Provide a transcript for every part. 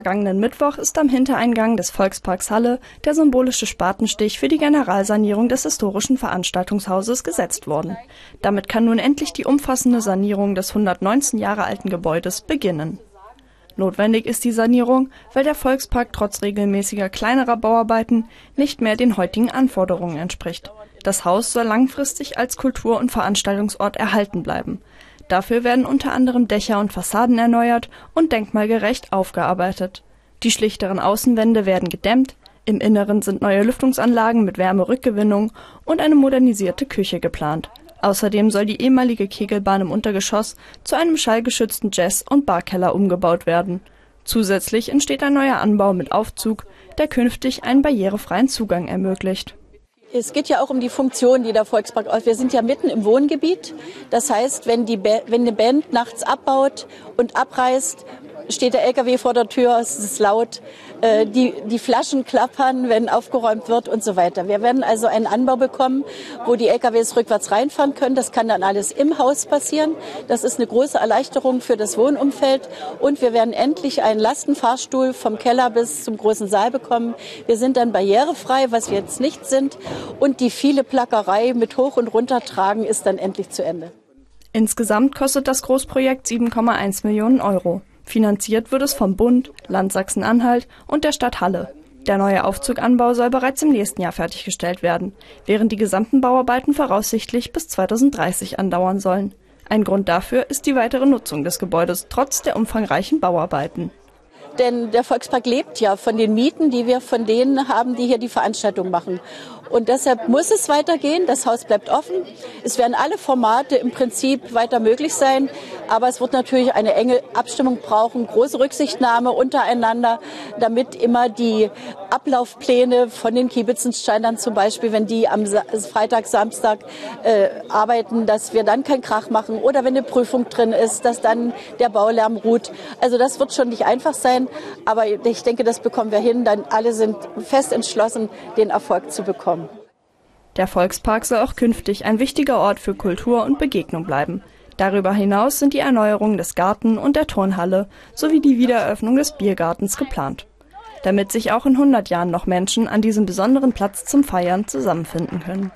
Vergangenen Mittwoch ist am Hintereingang des Volksparks Halle der symbolische Spatenstich für die Generalsanierung des historischen Veranstaltungshauses gesetzt worden. Damit kann nun endlich die umfassende Sanierung des 119 Jahre alten Gebäudes beginnen. Notwendig ist die Sanierung, weil der Volkspark trotz regelmäßiger kleinerer Bauarbeiten nicht mehr den heutigen Anforderungen entspricht. Das Haus soll langfristig als Kultur- und Veranstaltungsort erhalten bleiben. Dafür werden unter anderem Dächer und Fassaden erneuert und denkmalgerecht aufgearbeitet. Die schlichteren Außenwände werden gedämmt, im Inneren sind neue Lüftungsanlagen mit Wärmerückgewinnung und eine modernisierte Küche geplant. Außerdem soll die ehemalige Kegelbahn im Untergeschoss zu einem schallgeschützten Jazz- und Barkeller umgebaut werden. Zusätzlich entsteht ein neuer Anbau mit Aufzug, der künftig einen barrierefreien Zugang ermöglicht. Es geht ja auch um die Funktion, die der Volkspark ausübt. Wir sind ja mitten im Wohngebiet. Das heißt, wenn eine Band nachts abbaut und abreißt, steht der LKW vor der Tür, es ist laut, die Flaschen klappern, wenn aufgeräumt wird und so weiter. Wir werden also einen Anbau bekommen, wo die LKWs rückwärts reinfahren können. Das kann dann alles im Haus passieren. Das ist eine große Erleichterung für das Wohnumfeld. Und wir werden endlich einen Lastenfahrstuhl vom Keller bis zum großen Saal bekommen. Wir sind dann barrierefrei, was wir jetzt nicht sind. Und die viele Plackerei mit Hoch- und Runtertragen ist dann endlich zu Ende. Insgesamt kostet das Großprojekt 7,1 Millionen Euro. Finanziert wird es vom Bund, Land Sachsen-Anhalt und der Stadt Halle. Der neue Aufzuganbau soll bereits im nächsten Jahr fertiggestellt werden, während die gesamten Bauarbeiten voraussichtlich bis 2030 andauern sollen. Ein Grund dafür ist die weitere Nutzung des Gebäudes trotz der umfangreichen Bauarbeiten. Denn der Volkspark lebt ja von den Mieten, die wir von denen haben, die hier die Veranstaltung machen. Und deshalb muss es weitergehen. Das Haus bleibt offen. Es werden alle Formate im Prinzip weiter möglich sein. Aber es wird natürlich eine enge Abstimmung brauchen, große Rücksichtnahme untereinander, damit immer die Ablaufpläne von den Kiebitzentsteinern zum Beispiel, wenn die am Freitag, Samstag arbeiten, dass wir dann keinen Krach machen. Oder wenn eine Prüfung drin ist, dass dann der Baulärm ruht. Also das wird schon nicht einfach sein. Aber ich denke, das bekommen wir hin. Dann alle sind fest entschlossen, den Erfolg zu bekommen. Der Volkspark soll auch künftig ein wichtiger Ort für Kultur und Begegnung bleiben. Darüber hinaus sind die Erneuerungen des Garten- und der Turnhalle sowie die Wiedereröffnung des Biergartens geplant. Damit sich auch in 100 Jahren noch Menschen an diesem besonderen Platz zum Feiern zusammenfinden können.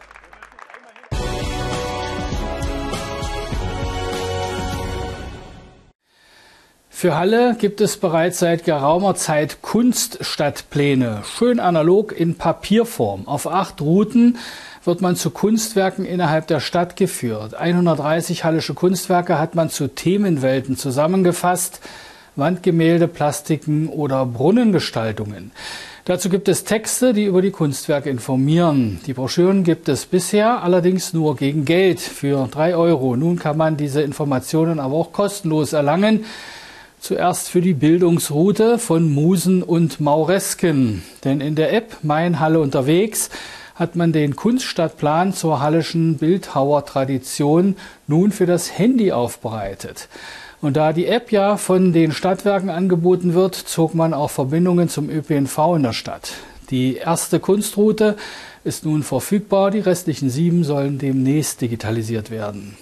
Für Halle gibt es bereits seit geraumer Zeit Kunststadtpläne, schön analog in Papierform. Auf 8 Routen wird man zu Kunstwerken innerhalb der Stadt geführt. 130 hallische Kunstwerke hat man zu Themenwelten zusammengefasst, Wandgemälde, Plastiken oder Brunnengestaltungen. Dazu gibt es Texte, die über die Kunstwerke informieren. Die Broschüren gibt es bisher allerdings nur gegen Geld für 3 €. Nun kann man diese Informationen aber auch kostenlos erlangen. Zuerst für die Bildungsroute von Musen und Mauresken. Denn in der App Mein Halle unterwegs hat man den Kunststadtplan zur hallischen Bildhauertradition nun für das Handy aufbereitet. Und da die App ja von den Stadtwerken angeboten wird, zog man auch Verbindungen zum ÖPNV in der Stadt. Die erste Kunstroute ist nun verfügbar, die restlichen 7 sollen demnächst digitalisiert werden.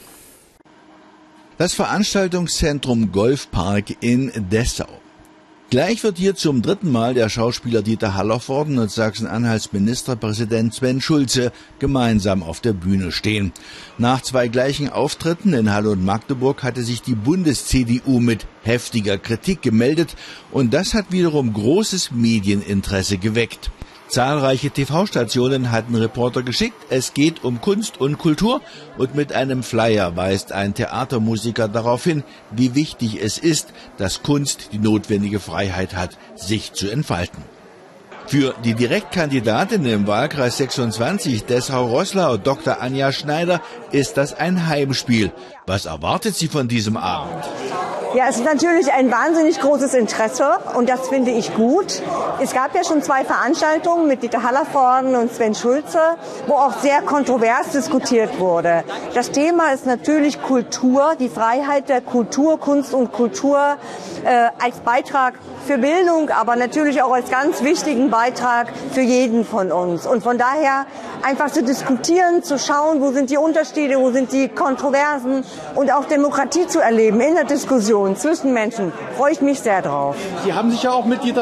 Das Veranstaltungszentrum Golfpark in Dessau. Gleich wird hier zum 3. Mal der Schauspieler Dieter Hallervorden und Sachsen-Anhalts Ministerpräsident Sven Schulze gemeinsam auf der Bühne stehen. Nach 2 gleichen Auftritten in Halle und Magdeburg hatte sich die Bundes-CDU mit heftiger Kritik gemeldet und das hat wiederum großes Medieninteresse geweckt. Zahlreiche TV-Stationen hatten Reporter geschickt. Es geht um Kunst und Kultur und mit einem Flyer weist ein Theatermusiker darauf hin, wie wichtig es ist, dass Kunst die notwendige Freiheit hat, sich zu entfalten. Für die Direktkandidatin im Wahlkreis 26 Dessau-Roßlau, Dr. Anja Schneider, ist das ein Heimspiel. Was erwartet sie von diesem Abend? Ja, es ist natürlich ein wahnsinnig großes Interesse und das finde ich gut. Es gab ja schon 2 Veranstaltungen mit Dieter Hallervorden und Sven Schulze, wo auch sehr kontrovers diskutiert wurde. Das Thema ist natürlich Kultur, die Freiheit der Kultur, Kunst und Kultur als Beitrag für Bildung, aber natürlich auch als ganz wichtigen Beitrag für jeden von uns. Und von daher einfach zu diskutieren, zu schauen, wo sind die Unterschiede, wo sind die Kontroversen und auch Demokratie zu erleben in der Diskussion. Interaktion zwischen Menschen freue ich mich sehr drauf. Sie haben sich ja auch mit Dieter